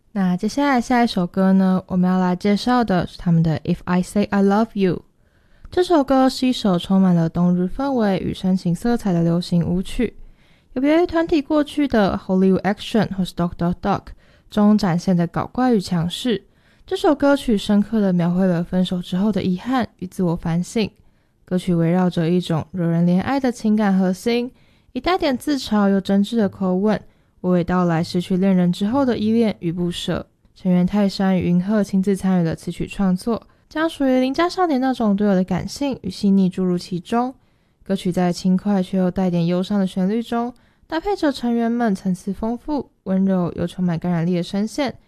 那接下来下一首歌呢，我们要来介绍的是他们的 If I Say I Love You。 这首歌是一首充满了冬日氛围与深情色彩的流行舞曲，有别于团体过去的 Hollywood Action 或是 Dog 中展现的搞怪与强势。这首歌曲深刻地描绘了分手之后的遗憾与自我反省。歌曲围绕着一种惹人怜爱的情感核心，以带点自嘲又真挚的口吻，娓娓道来失去恋人之后的依恋与不舍。成员泰山与云鹤亲自参与了词曲创作，将属于邻家少年那种独有的感性与细腻注入其中。歌曲在轻快却又带点忧伤的旋律中，搭配着成员们层次丰富、温柔又充满感染力的声线，